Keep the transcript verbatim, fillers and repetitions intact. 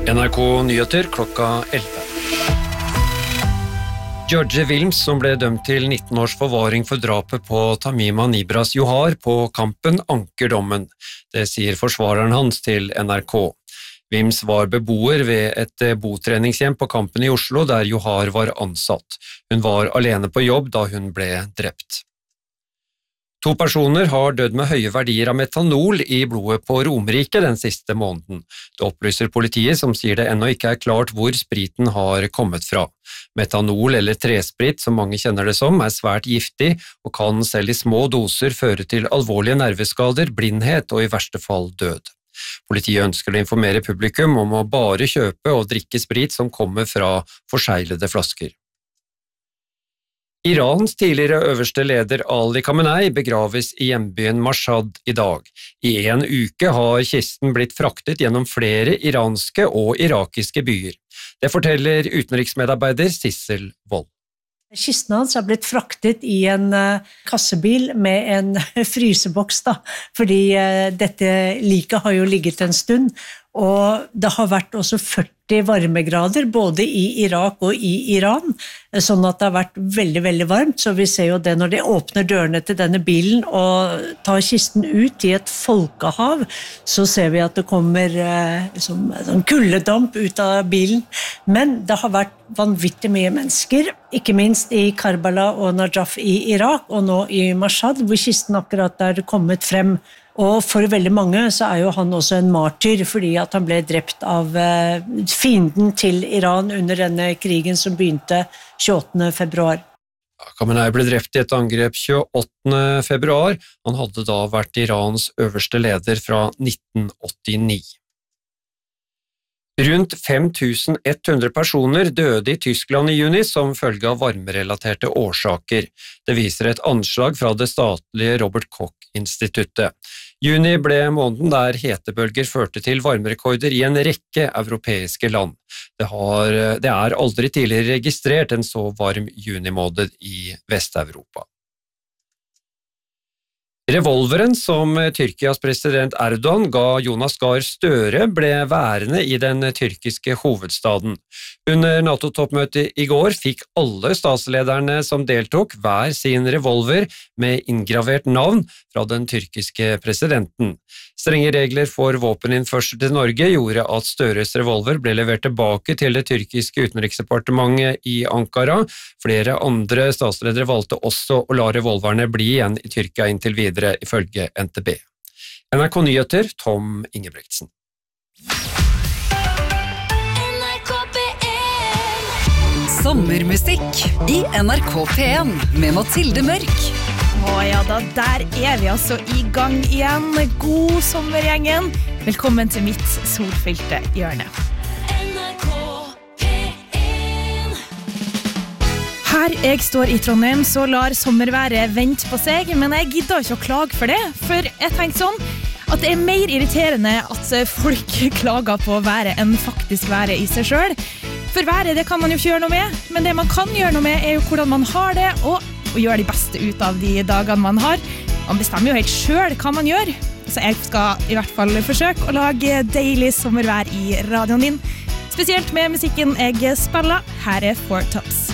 N R K Nyheter klokka elleve. George Wilms, som ble dømt til nitten års forvaring for drapet på Tamima Nibras Johar på Kampen, anker dommen. Det sier forsvareren hans til N R K. Wilms var beboer ved et botreningshjem på Kampen i Oslo, der Johar var ansatt. Hun var alene på jobb da hun ble drept. To personer har dødd med høye verdier av metanol i blodet på Romerike den siste måneden. Det opplyser politiet, som sier det ennå ikke er klart hvor spriten har kommet fra. Metanol, eller tresprit, som mange kjenner det som, er svært giftig og kan selv i små doser føre til alvorlige nerveskader, blindhet og i verste fall død. Politiet ønsker å informere publikum om å bare kjøpe og drikke sprit som kommer fra forseglede flasker. Irans tidligere øverste leder Ali Khamenei begraves i hjembyen Mashhad i dag. I en uke har kisten blitt fraktet gjennom flere iranske og irakiske byer. Det forteller utenriksmedarbeider Sissel Wold. Kisten hans har blitt fraktet i en kassebil med en fryseboks, da, fordi dette liket har jo ligget en stund, og det har vært også førti varmegrader både i Irak og i Iran, sånn at det har vært veldig, veldig varmt, så vi ser jo det når de åpner dørene til denne bilen og tar kisten ut i et folkehav, så ser vi at det kommer liksom, sånn kuldedamp ut av bilen, men det har vært vanvittig mye mennesker, ikke minst i Karbala og Najaf i Irak, og nå i Mashhad, hvor kisten akkurat er kommet frem. Og for veldig mange så er jo han også en martyr, fordi at han ble drept av fienden til Iran under denne krigen som begynte tjueåttende februar. Khamenei ble drept i et angrep tjueåttende februar. Han hadde da vært Irans øverste leder fra nitten åttini. Rundt fem tusen ett hundre personer døde i Tyskland i juni som følge av varmerelaterte årsaker. Det viser et anslag fra det statlige Robert Koch-instituttet. Juni ble måneden der hetebølger førte til varmerekorder i en rekke europeiske land. Det, har, det er aldri tidligere registrert en så varm junimåned i Vest-Europa. Revolveren som Tyrkias president Erdogan ga Jonas Gahr Støre ble værende i den tyrkiske hovedstaden. Under NATO-toppmøtet i går fikk alle statslederne som deltok hver sin revolver med inngravert navn fra den tyrkiske presidenten. Strenge regler for våpeninnførsel til Norge gjorde at Støres revolver ble levert tilbake til det tyrkiske utenriksdepartementet i Ankara. Flere andre statsledere valgte også å la revolverne bli igjen i Tyrkia inntil videre, ifølge N T B. N R K Nyheter, Tom Ingebretsen. Sommermusikk i N R K P en med Mathilde Mørk. Å ja da, der er vi altså i gang igjen. God sommergjengen. Velkommen til mitt solfylte hjørne. Her jeg står i Trondheim, så lar sommerværet vente på seg, men jeg gidder ikke å klage for det, for jeg tenker sånn at det er mer irriterende at folk klager på været enn faktisk været i seg selv. For været, det kan man jo ikke gjøre noe med, men det man kan gjøre noe med er jo hvordan man har det, og, og gjøre de beste ut av de dagene man har. Man bestemmer jo helt selv hva man gjør, så jeg skal i hvert fall forsøke å lage deilig sommervær i radioen din. Spesielt med musikken jeg spiller, her er Four Tops.